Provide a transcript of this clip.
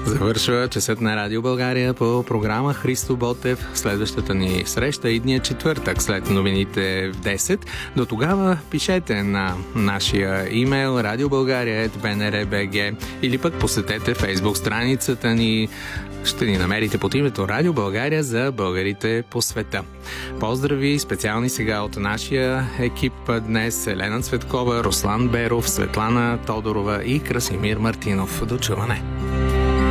Завършва часът на Радио България по програма Христо Ботев. Следващата ни среща идния четвъртък след новините в 10. До тогава пишете на нашия имейл radiobalgaria@bnr.bg или пък посетете фейсбук страницата ни. Ще ни намерите под името Радио България за българите по света. Поздрави специални сега от нашия екип днес: Елена Цветкова, Руслан Беров, Светлана Тодорова и Красимир Мартинов. До чуване!